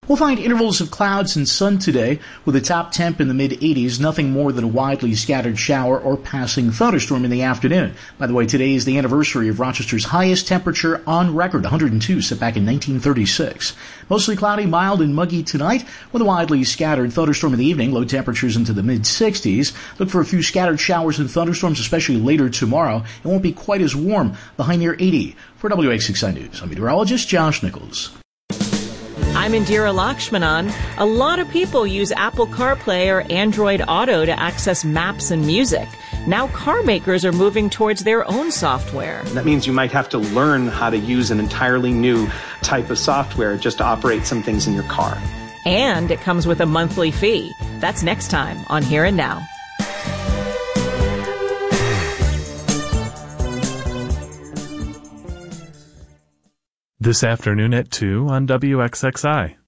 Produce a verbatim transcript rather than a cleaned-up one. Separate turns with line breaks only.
We'll find intervals of clouds and sun today with a top temp in the mid eighties, nothing more than a widely scattered shower or passing thunderstorm in the afternoon. By the way, today is the anniversary of Rochester's highest temperature on record, one hundred two, set back in nineteen thirty-six. Mostly cloudy, mild, and muggy tonight with a widely scattered thunderstorm in the evening, low temperatures into the mid sixties. Look for a few scattered showers and thunderstorms, especially later tomorrow. It won't be quite as warm, the high near eighty. For W X six I News, I'm meteorologist Josh Nichols.
I'm Indira Lakshmanan. A lot of people use Apple CarPlay or Android Auto to access maps and music. Now car makers are moving towards their own software.
That means you might have to learn how to use an entirely new type of software just to operate some things in your car.
And it comes with a monthly fee. That's next time on Here and Now.
This afternoon at two on W X X I.